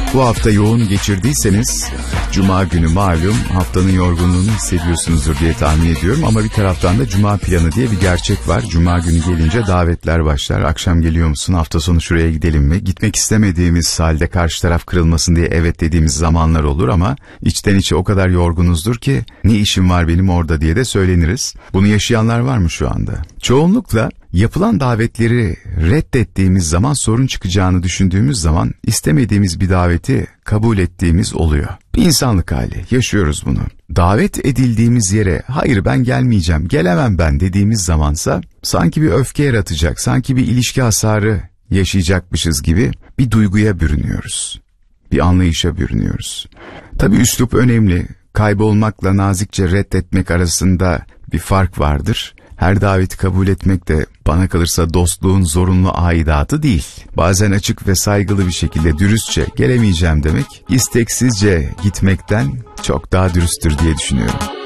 Bu hafta yoğun geçirdiyseniz, Cuma günü malum haftanın yorgunluğunu hissediyorsunuzdur diye tahmin ediyorum. Ama bir taraftan da Cuma planı diye bir gerçek var. Cuma günü gelince davetler başlar. Akşam geliyor musun? Hafta sonu şuraya gidelim mi? Gitmek istemediğimiz halde karşı taraf kırılmasın diye evet dediğimiz zamanlar olur ama içten içe o kadar yorgunuzdur ki ne işim var benim orada diye de söyleniriz. Bunu yaşayanlar var mı şu anda? Çoğunlukla yapılan davetleri reddettiğimiz zaman sorun çıkacağını düşündüğümüz zaman istemediğimiz bir daveti kabul ettiğimiz oluyor. Bir insanlık hali, yaşıyoruz bunu. Davet edildiğimiz yere hayır ben gelmeyeceğim, gelemem ben dediğimiz zamansa sanki bir öfke yaratacak, sanki bir ilişki hasarı yaşayacakmışız gibi bir duyguya bürünüyoruz. Bir anlayışa bürünüyoruz. Tabii üslup önemli. Kaybolmakla nazikçe reddetmek arasında bir fark vardır. Her daveti kabul etmek de bana kalırsa dostluğun zorunlu aidatı değil. Bazen açık ve saygılı bir şekilde dürüstçe gelemeyeceğim demek, isteksizce gitmekten çok daha dürüsttür diye düşünüyorum.